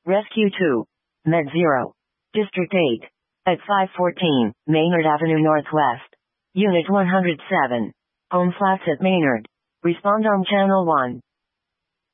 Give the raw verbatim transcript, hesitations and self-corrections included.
Rescue two. Med zero. District eight. At five fourteen, Maynard Avenue Northwest. Unit one hundred seven. Home flats at Maynard. Respond on Channel one.